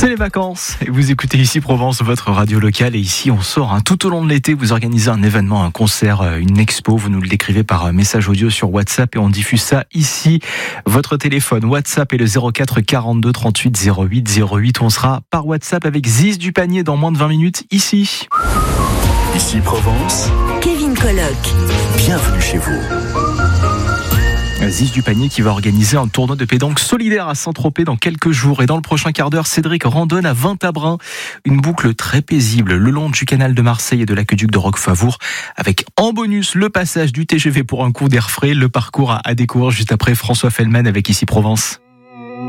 C'est les vacances et vous écoutez ici Provence, votre radio locale, et ici on sort tout au long de l'été. Vous organisez un événement, un concert, une expo, vous nous le décrivez par message audio sur WhatsApp et on diffuse ça ici. Votre téléphone WhatsApp est le 04 42 38 08 08. On sera par WhatsApp avec Ziz du Panier dans moins de 20 minutes ici. Ici Provence, Kevin Colloc. Bienvenue chez vous. Ziz du Panier qui va organiser un tournoi de pétanque solidaire à Saint-Tropez dans quelques jours. Et dans le prochain quart d'heure, Cédric randonne à Vingt-Abrin. Une boucle très paisible le long du canal de Marseille et de l'aqueduc de Roquefavour, avec en bonus le passage du TGV pour un coup d'air frais. Le parcours à découvrir juste après François Fellman avec Ici Provence.